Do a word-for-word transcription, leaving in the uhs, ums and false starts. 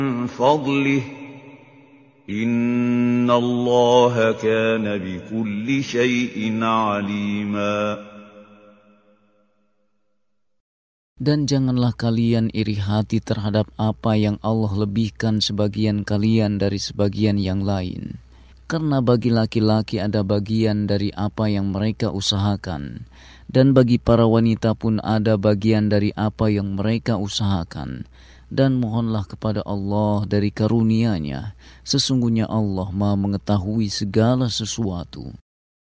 فضله إن الله كان بكل شيء عليما. Dan janganlah kalian iri hati terhadap apa yang Allah lebihkan sebagian kalian dari sebagian yang lain. Karena bagi laki-laki ada bagian dari apa yang mereka usahakan, dan bagi para wanita pun ada bagian dari apa yang mereka usahakan. Dan mohonlah kepada Allah dari karunia-Nya. Sesungguhnya Allah Maha mengetahui segala sesuatu.